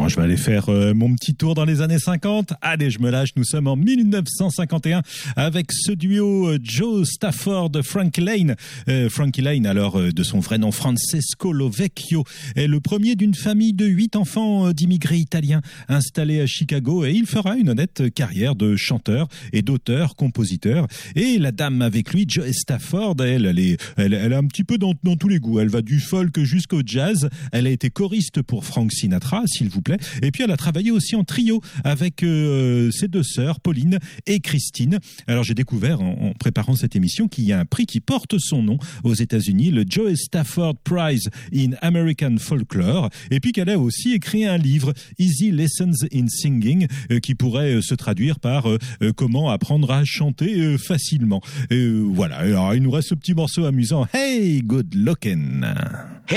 Bon, je vais aller faire mon petit tour dans les années 50. Allez, je me lâche. Nous sommes en 1951 avec ce duo Joe Stafford, Frankie Lane. Frankie Lane, alors de son vrai nom Francesco Lovecchio, est le premier d'une famille de 8 enfants d'immigrés italiens installés à Chicago, et il fera une honnête carrière de chanteur et d'auteur-compositeur. Et la dame avec lui, Joe Stafford, elle a un petit peu dans tous les goûts. Elle va du folk jusqu'au jazz. Elle a été choriste pour Frank Sinatra, s'il vous plaît. Et puis elle a travaillé aussi en trio avec ses deux sœurs, Pauline et Christine. Alors j'ai découvert en préparant cette émission qu'il y a un prix qui porte son nom aux États-Unis, le Joe Stafford Prize in American Folklore. Et puis qu'elle a aussi écrit un livre, Easy Lessons in Singing, qui pourrait se traduire par comment apprendre à chanter facilement. Voilà. Alors il nous reste ce petit morceau amusant. Hey, good looking.